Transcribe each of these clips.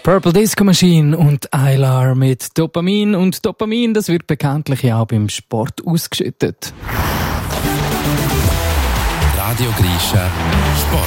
Purple Disco Machine und Aylar mit Dopamin. Und Dopamin, das wird bekanntlich ja auch beim Sport ausgeschüttet. Radio Grisha Sport.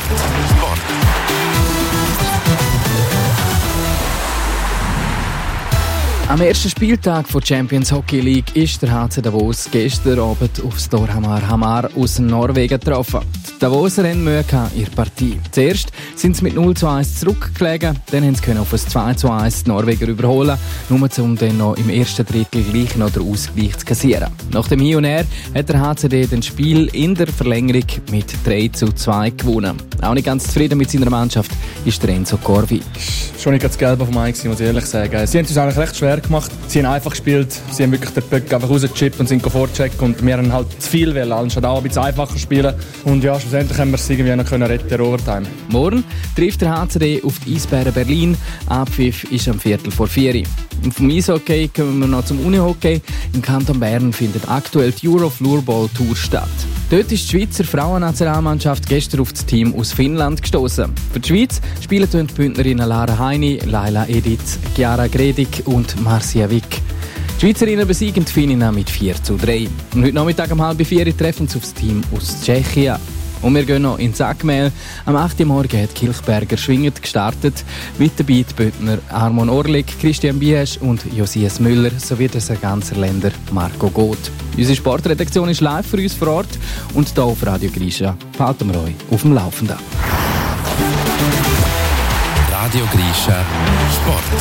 Am ersten Spieltag der Champions Hockey League ist der HC Davos gestern Abend auf Storhamar Hamar aus Norwegen getroffen. Die Davoser hatten Mühe in der Partie. Zuerst sind sie mit 0:1 zurückgelegen, dann haben sie auf ein 2:1 die Norweger überholen, nur um dann noch im ersten Drittel gleich noch den Ausgleich zu kassieren. Nach dem Hin und Her hat der HCD das Spiel in der Verlängerung mit 3:2 gewonnen. Auch nicht ganz zufrieden mit seiner Mannschaft ist der Enzo Corvi. Schon nicht ganz gelb auf dem Ei gewesen, muss ich ehrlich sagen. Sie haben es eigentlich recht schwer gemacht. Sie haben einfach gespielt. Sie haben wirklich den Böck einfach rausgechippt und sind vorgecheckt. Und wir haben halt zu viel wollen. Anstatt auch ein bisschen einfacher spielen. Und ja, schlussendlich haben wir es irgendwie noch retten in Overtime. Morgen trifft der HCD auf die Eisbären Berlin. Abpfiff ist am 3:45. Und vom Eishockey kommen wir noch zum Unihockey. Im Kanton Bern findet aktuell die Euro Floorball Tour statt. Dort ist die Schweizer Frauennationalmannschaft gestern auf das Team aus Finnland gestoßen. Für die Schweiz spielen die Bündnerinnen Lara Heini, Laila Edith, Chiara Gredig und Marcia Wick. Die Schweizerinnen besiegen die Finninnen mit 4:3. Und heute Nachmittag um 3:30 treffen sie auf das Team aus Tschechien. Und wir gehen noch ins Sackmehl. Am 8. Morgen hat Kilchberger schwingend gestartet. Mit dabei die Bündner Armon Orlik, Christian Biesch und Josias Müller sowie der Sarganserländer Marco Goth. Unsere Sportredaktion ist live für uns vor Ort und hier auf Radio Grisha halten wir euch auf dem Laufenden. Radio Grisha Sport.